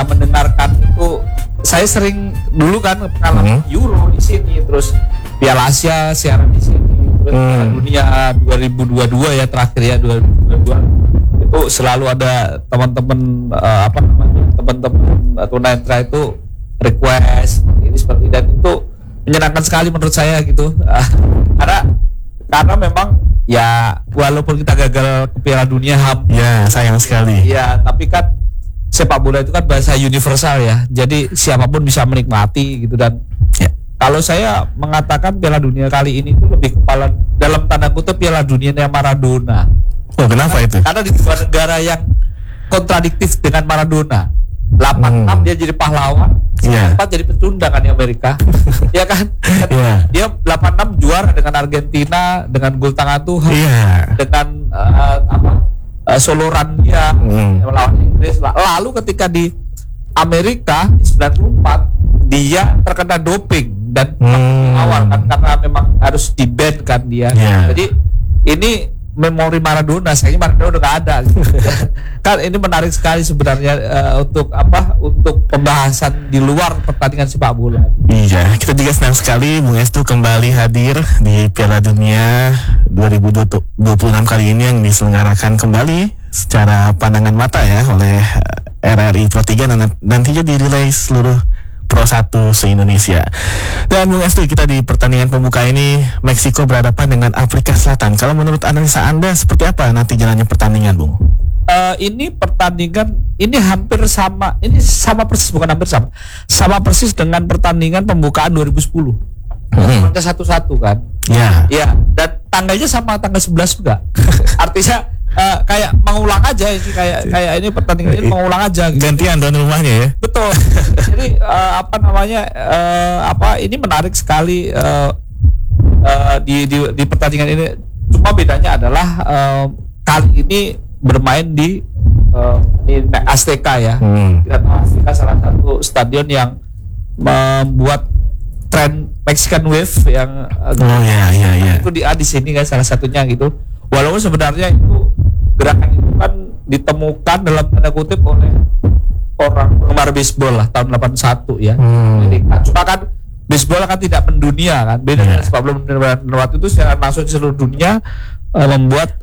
saya mendengarkan itu, saya sering dulu kan pengalaman Euro di sini, terus Piala Asia siaran di sini, terus Piala Dunia 2022 ya terakhir ya 2022 itu selalu ada teman-teman teman-teman tunanetra itu request ini seperti, dan itu menyenangkan sekali menurut saya gitu. Karena memang ya walaupun kita gagal ke Piala Dunia ya sayang sekali ya, tapi kan sepak bola itu kan bahasa universal ya, jadi siapapun bisa menikmati gitu. Dan kalau saya mengatakan Piala Dunia kali ini itu lebih kepala dalam tanda kutip Piala Dunia Maradona. Oh, kenapa itu? Karena di sebuah negara yang kontradiktif dengan Maradona. 86 dia jadi pahlawan, 94 jadi pecundang kan di Amerika. Ya kan? Dia 86 juara dengan Argentina dengan gol tangan Tuhan. Dengan soloran dia melawan Inggris. Lalu ketika di Amerika di 94 dia terkena doping dan awal kan karena memang harus di-ban kan dia. Jadi ini memori Maradona, sayangnya Maradona udah nggak ada. Kan ini menarik sekali sebenarnya untuk pembahasan di luar pertandingan sepak bola. Iya, kita juga senang sekali Bung Estu kembali hadir di Piala Dunia 2026 kali ini yang diselenggarakan kembali secara pandangan mata ya oleh RRI Pro 3 dan nantinya dirilai seluruh Pro 1 se-Indonesia. Dan Bung Estu, kita di pertandingan pembuka ini Meksiko berhadapan dengan Afrika Selatan. Kalau menurut analisa Anda seperti apa nanti jalannya pertandingan, Bung? Ini pertandingan ini hampir sama, ini sama persis, bukan hampir sama persis dengan pertandingan pembukaan 2010. Angka 1-1 kan? Ya, dan tanggalnya sama tanggal 11 juga. Artinya kayak mengulang aja ini, kayak ini pertandingan ini mengulang aja gitu. Gantian tuan rumahnya ya. Betul. Jadi ini menarik sekali di pertandingan ini. Cuma bedanya adalah kali ini bermain di Azteca ya. Kita tahu Azteca salah satu stadion yang membuat tren Mexican Wave yang itu di sini kan salah satunya gitu. Walaupun sebenarnya itu gerakan itu kan ditemukan dalam tanda kutip oleh orang penggemar baseball lah tahun 81 ya. Jadi cuma kan baseball kan tidak mendunia kan, beda dengan sepak bola waktu itu secara langsung di seluruh dunia membuat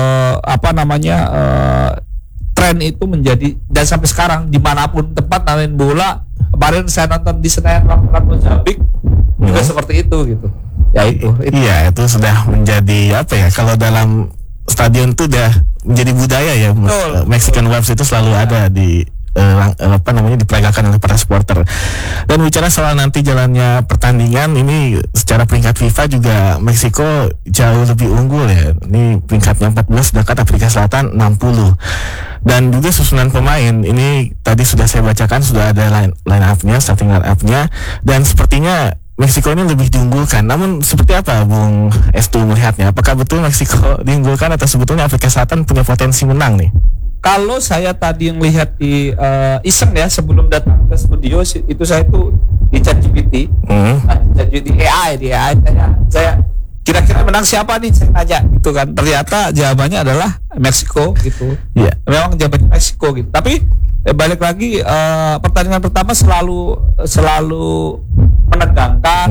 tren itu menjadi, dan sampai sekarang dimanapun tempat main bola. Kemarin saya nonton di Senayan lapangan Mozambik juga seperti itu gitu. Ya itu. Iya, itu sudah menjadi kalau dalam stadion itu udah menjadi budaya ya. Mexican Waves itu selalu ada di diperagakan oleh para supporter. Dan bicara soal nanti jalannya pertandingan ini secara peringkat FIFA juga Meksiko jauh lebih unggul ya. Ini peringkatnya 14 sedangkan Afrika Selatan 60. Dan juga susunan pemain ini tadi sudah saya bacakan, sudah ada line up-nya, starting line up-nya, dan sepertinya Meksiko ini lebih diunggulkan. Namun seperti apa Bung Estu melihatnya? Apakah betul Meksiko diunggulkan atau sebetulnya Afrika Selatan punya potensi menang nih? Kalau saya tadi yang lihat di iseng ya sebelum datang ke studio itu saya tuh di ChatGPT, di AI saya kira-kira menang siapa nih, saya tanya gitu kan. Ternyata jawabannya adalah Meksiko gitu. Memang jawabannya Meksiko gitu. Tapi balik lagi pertandingan pertama selalu menegangkan,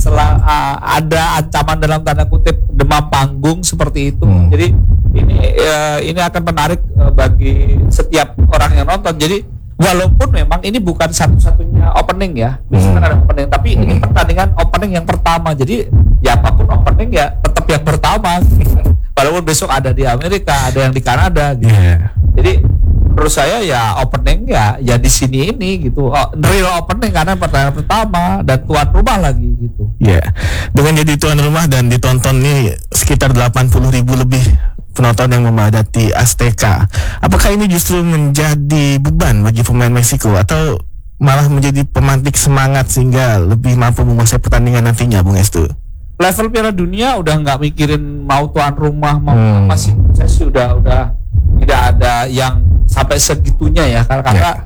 ada ancaman dalam tanda kutip demam panggung seperti itu. Jadi ini akan menarik bagi setiap orang yang nonton. Jadi walaupun memang ini bukan satu-satunya opening ya, biasanya ada opening, tapi ini pertandingan opening yang pertama. Jadi ya apapun opening ya tetap yang pertama. Walaupun besok ada di Amerika, ada yang di Kanada gitu. Jadi menurut saya ya opening ya di sini ini gitu. Real opening karena pertandingan pertama dan tuan rumah lagi gitu. Dengan jadi tuan rumah dan ditonton nih sekitar 80.000 lebih penonton yang memadati Azteca. Apakah ini justru menjadi beban bagi pemain Meksiko atau malah menjadi pemantik semangat sehingga lebih mampu menguasai pertandingan nantinya, Bung Estu? Level Piala Dunia udah nggak mikirin mau tuan rumah mau masih saya sih udah tidak ada yang sampai segitunya ya, karena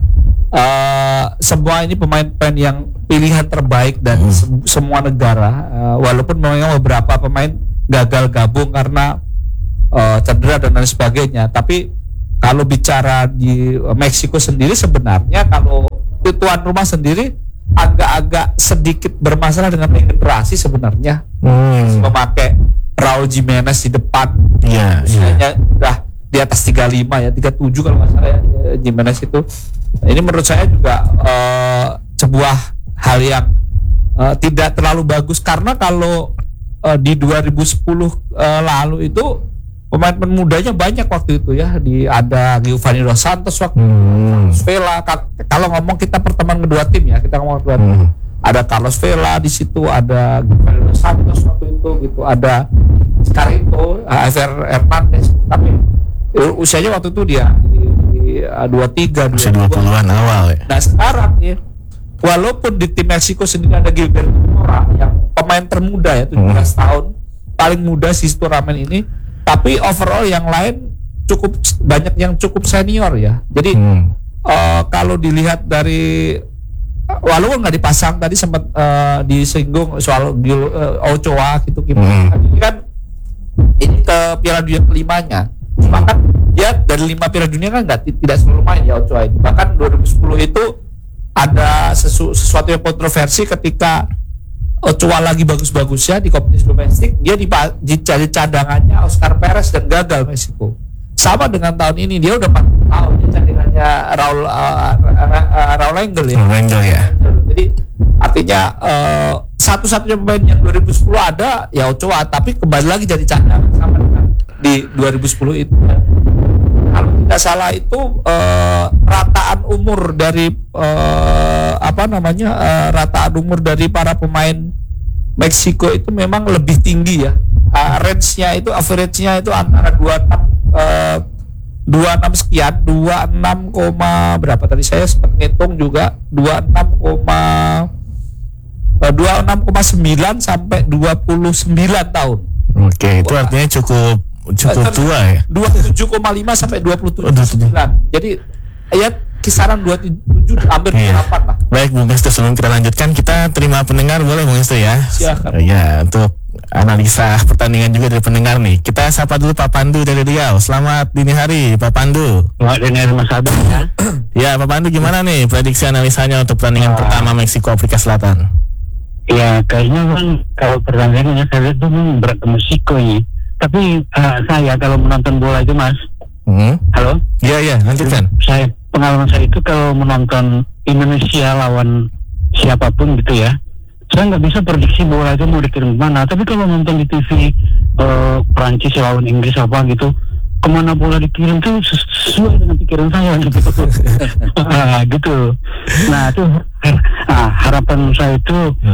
semua ini pemain-pemain yang pilihan terbaik dari semua negara, walaupun memang beberapa pemain gagal gabung karena cedera dan lain sebagainya. Tapi kalau bicara di Meksiko sendiri sebenarnya kalau tuan rumah sendiri agak-agak sedikit bermasalah dengan regenerasi sebenarnya. Memakai Raul Jimenez di depan, usianya udah di atas 35 ya, 37 kalau nggak salah ya, Jimenez itu. Ini menurut saya juga sebuah hal yang tidak terlalu bagus, karena kalau di 2010 lalu itu pemain mudanya banyak waktu itu ya, ada Giovanni Dos Santos waktu Carlos Vela. Kalau ngomong kita pertemuan kedua tim ya, kita ngomong kedua tim. Ada Carlos Vela di situ, ada Giovanni Dos Santos waktu itu gitu, ada Scarito, Ever Hernandez. Tapi usianya waktu itu dia di 23, usia 20-an awal ya. Nah sekarang ya, walaupun di tim Meksiko sendiri ada Gilberto Mora yang pemain termuda ya, 17 tahun, paling muda sih turnamen ini, tapi overall yang lain cukup banyak yang cukup senior ya. Jadi kalau dilihat dari walaupun nggak dipasang tadi sempat disinggung soal Ochoa gitu gimana. Ini kan ini ke Piala Dunia kelimanya. Bahkan dia dari 5 Piala Dunia kan tidak selalu main ya Ochoa ini. Bahkan 2010 itu ada sesuatu yang kontroversi ketika Ochoa lagi bagus-bagusnya di kompetisi domestik, dia dicari cadangannya Oscar Perez dan gagal Meksiko. Sama dengan tahun ini, dia udah 4 tahun dia cadangannya Raul Engel ya. Jadi artinya satu-satunya pemain yang 2010 ada ya Ochoa, tapi kembali lagi jadi cadangan sama dengan di 2010 itu. Kalau tidak salah itu rataan umur dari rataan umur dari para pemain Meksiko itu memang lebih tinggi ya. Range-nya itu, average-nya itu antara 26 sekian, 26, berapa tadi saya sempat ngitung juga, 26,9 sampai 29 tahun. Oke, itu artinya cukup tua ya. 27,5 sampai 27,9. Jadi ya kisaran 27 hampir 28 lah. Baik Bung Estu, sebelum kita lanjutkan, kita terima pendengar boleh Bung Estu ya? Silakan. Ya, untuk analisa pertandingan juga dari pendengar nih. Kita sapa dulu Pak Pandu dari Riau. Selamat dini hari Pak Pandu. Selamat dini hari Mas Adam ya. Ya Pak Pandu, gimana nih prediksi analisanya untuk pertandingan pertama Meksiko Afrika Selatan? Ya kayaknya kan kalau pertandingannya saya lihat tuh berat ke Meksiko ini. Tapi saya kalau menonton bola itu Mas, halo? Iya lanjutkan. Pengalaman saya itu kalau menonton Indonesia lawan siapapun gitu ya, saya nggak bisa prediksi bola itu mau dikirim kemana. Tapi kalau nonton di TV Prancis lawan Inggris apa gitu, kemana bola dikirim tuh sesuai dengan pikiran saya gitu. Gitu. Nah itu harapan saya itu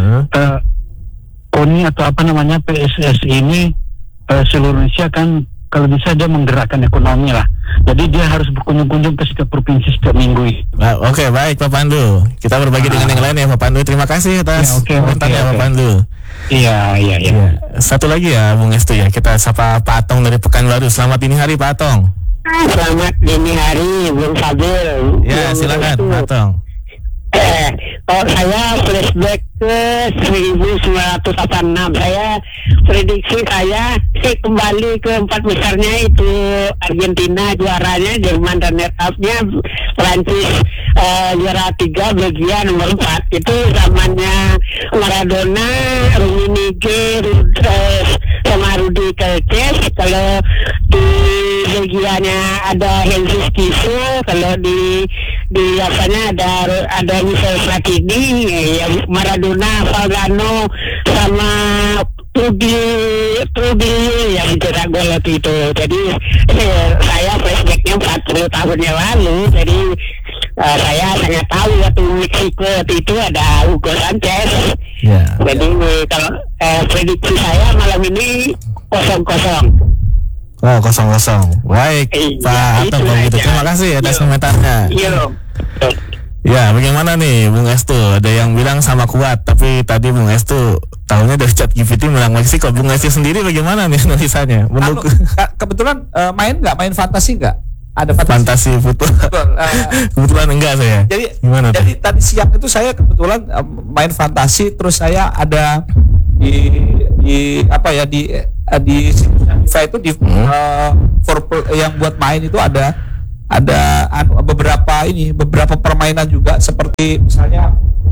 KONI atau apa namanya PSSI ini seluruh Indonesia kan kalau bisa dia menggerakkan ekonomi lah. Jadi dia harus berkunjung-kunjung ke setiap provinsi setiap minggu. Oke, baik Pak Pandu. Kita berbagi dengan yang lain ya Pak Pandu. Terima kasih atas komentarnya Pak Pandu. Iya. Satu lagi ya Bung Estu ya. Kita sapa Pak Atong dari Pekanbaru. Selamat dini hari Pak Atong. Selamat dini hari Bung Fadil. Ya silakan Pak Atong. Kalau saya flashback ke 1986, saya prediksi saya kembali ke 4 besarnya itu Argentina juaranya, Jerman runner-up-nya, Prancis juara 3, Belgia nomor 4. Itu zamannya Maradona, Rummenigge, sama Rudi Kelces. Kalau di Belgianya ada Jesus Kisu, kalau di apanya ada Michel Platini, ya Maradona, Valgano sama Trubi yang cetak gol itu. Jadi saya flashbacknya 40 tahun yang lalu. Jadi saya sangat tahu waktu Meksiko itu ada Hugo Sanchez. Jadi kalau prediksi saya malam ini 0-0. Oh 0-0. Baik Pak Atong kalau gitu. Terima kasih atas komentarnya. Ya, bagaimana nih Bung Estu? Ada yang bilang sama kuat, tapi tadi Bung Estu tahunya dari ChatGPT menang Meksiko. Bung Estu sendiri bagaimana nih analisanya? Kebetulan main fantasi nggak? Ada fantasi football. Kebetulan enggak saya. Jadi gimana? Jadi tadi siang itu saya kebetulan main fantasi, terus saya ada di situsnya FIFA itu yang buat main itu ada beberapa permainan juga seperti misalnya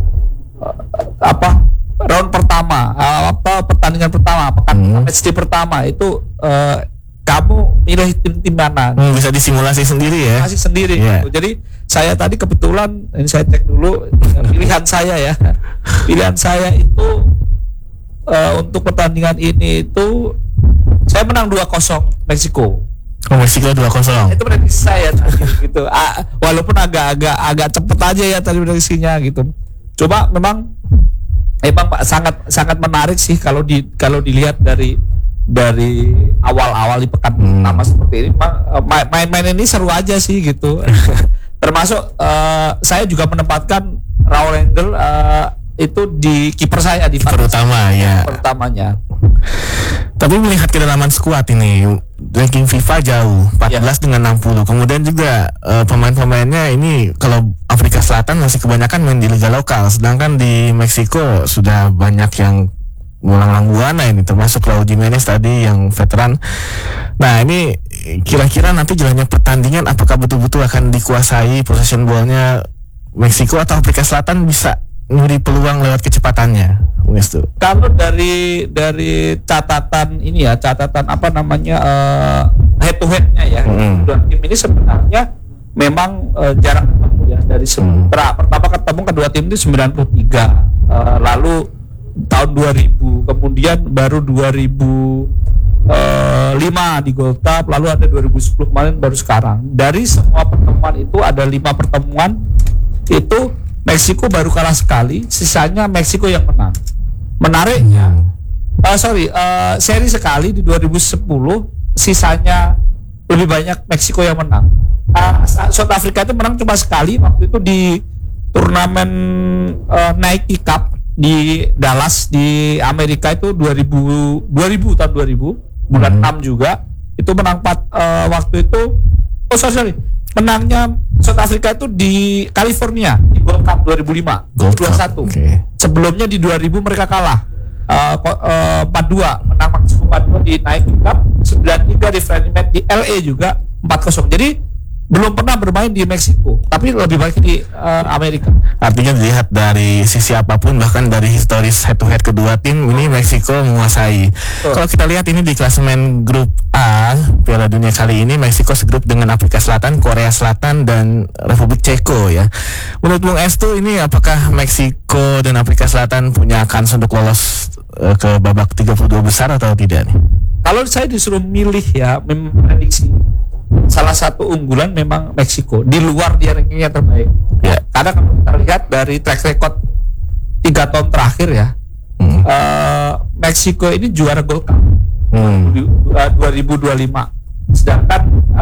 round pertama, pertandingan pertama, match day pertama itu kamu milih tim mana? Bisa disimulasi sendiri ya? Masih sendiri. Gitu. Jadi saya tadi kebetulan, ini saya cek dulu pilihan saya ya. Pilihan saya itu untuk pertandingan ini itu saya menang 2-0 Meksiko. Meksiko 2-0. Itu prediksi saya tadi gitu. Walaupun agak cepet aja ya tadi prediksinya gitu. Coba memang sangat menarik sih kalau dilihat dari awal-awal di pekan pertama seperti ini. Main-main ini seru aja sih gitu. Termasuk saya juga menempatkan Raul Rangel itu di kiper saya di pertamanya. Tapi melihat kedalaman skuad ini, ranking FIFA jauh 14 dengan 60. Kemudian juga pemain-pemainnya ini kalau Afrika Selatan masih kebanyakan main di liga lokal, sedangkan di Meksiko sudah banyak yang melanglang buana ini, termasuk Raul Jimenez tadi yang veteran. Nah, ini kira-kira nanti jalannya pertandingan apakah betul-betul akan dikuasai possession ball-nya Meksiko atau Afrika Selatan bisa nyuri peluang lewat kecepatannya? Kalau dari catatan ini ya, catatan head to head-nya ya, dua tim ini sebenarnya memang jarang ketemu ya. Dari pertama ketemu kedua tim itu 93, lalu tahun 2000, kemudian baru 2005 di Gold Cup, lalu ada 2010 kemarin, baru sekarang. Dari semua pertemuan itu ada 5 pertemuan itu Meksiko baru kalah sekali, sisanya Meksiko yang menang. Menariknya, seri sekali di 2010, sisanya lebih banyak Meksiko yang menang. South Africa itu menang cuma sekali, waktu itu di turnamen Nike Cup di Dallas di Amerika itu 2000 tahun 2000 bulan 6 juga itu menang waktu itu menangnya South Africa itu di California di Gold Cup 2005 21. Sebelumnya di 2000 mereka kalah 4-2, menang Meksiko 4-2 di Nike Cup, 93 di friendly match di LA juga 4-0. Jadi belum pernah bermain di Meksiko, tapi lebih baik di Amerika. Artinya dilihat dari sisi apapun, bahkan dari historis head to head kedua tim ini Meksiko menguasai. Kalau kita lihat ini di klasemen grup A Piala Dunia kali ini, Meksiko segrup dengan Afrika Selatan, Korea Selatan dan Republik Ceko ya. Menurut Bung Estu, ini apakah Meksiko dan Afrika Selatan punya kans untuk lolos ke babak 32 besar atau tidak nih? Kalau saya disuruh milih ya, memprediksi salah satu unggulan memang Meksiko, di luar dia rankingnya terbaik ya. Karena kalau kita lihat dari track record 3 tahun terakhir ya, Meksiko ini juara Gold Cup 2025, sedangkan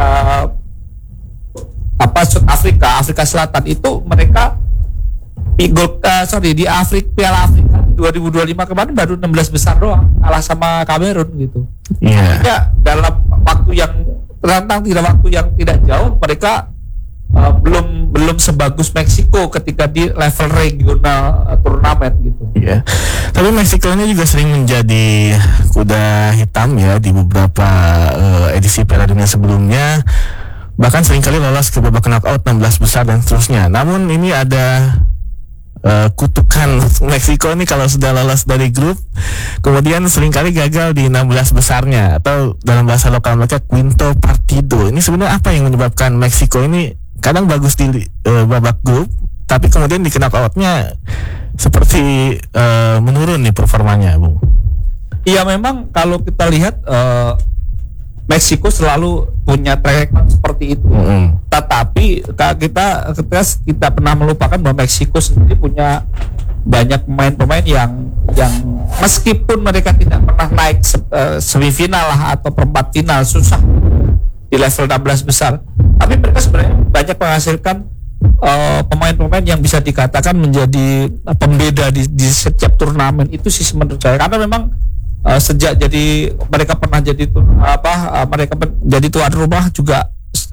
South Afrika Selatan itu mereka di Piala Afrika 2025 kemarin baru 16 besar doang, kalah sama Kamerun gitu. Ya dalam waktu yang tidak jauh mereka belum sebagus Meksiko ketika di level regional turnamen gitu. Iya. Tapi Meksiko ini juga sering menjadi kuda hitam ya di beberapa edisi Piala Dunia sebelumnya. Bahkan seringkali lolos ke babak knockout 16 besar dan seterusnya. Namun ini ada kutukan Meksiko ini kalau sudah lolos dari grup, kemudian seringkali gagal di 16 besarnya, atau dalam bahasa lokal mereka quinto partido. Ini sebenarnya apa yang menyebabkan Meksiko ini kadang bagus di babak grup, tapi kemudian di knockoutnya seperti menurun nih performanya, Bung? Iya, memang kalau kita lihat Meksiko selalu punya track record seperti itu. Tetapi kita pernah melupakan bahwa Meksiko sendiri punya banyak pemain-pemain yang meskipun mereka tidak pernah naik semifinal lah atau perempat final, susah di level 16 besar, tapi mereka sebenarnya banyak menghasilkan pemain-pemain yang bisa dikatakan menjadi pembeda di setiap turnamen itu sih menurut saya. Karena memang sejak mereka jadi tuan rumah juga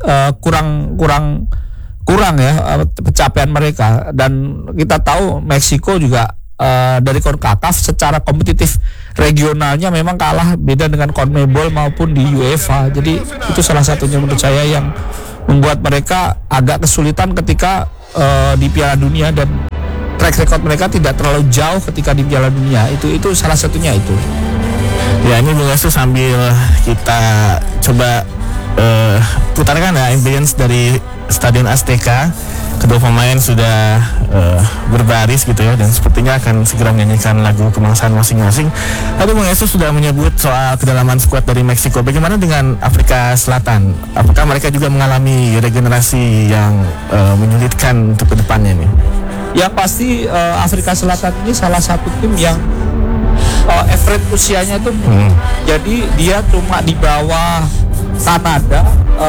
kurang ya pencapaian mereka. Dan kita tahu Meksiko juga dari CONCACAF secara kompetitif regionalnya memang kalah beda dengan CONMEBOL maupun di UEFA. Jadi itu salah satunya menurut saya yang membuat mereka agak kesulitan ketika di Piala Dunia, dan track record mereka tidak terlalu jauh ketika di Piala Dunia. Itu salah satunya itu. Ya, ini Bung Yesus sambil kita coba putarkan ya ambience dari Stadion Azteca. Kedua pemain sudah berbaris gitu ya, dan sepertinya akan segera menyanyikan lagu kebangsaan masing-masing. Tadi Bung Yesus sudah menyebut soal kedalaman skuad dari Meksiko. Bagaimana dengan Afrika Selatan? Apakah mereka juga mengalami regenerasi yang menyulitkan untuk kedepannya nih? Yang pasti Afrika Selatan ini salah satu tim yang average usianya itu jadi dia cuma di bawah Kanada.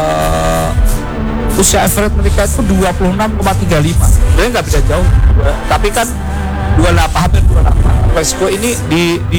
Usia average mereka itu 26,35. Sebenarnya nggak bisa jauh, tapi kan 28, hampir 28. Meksiko ini di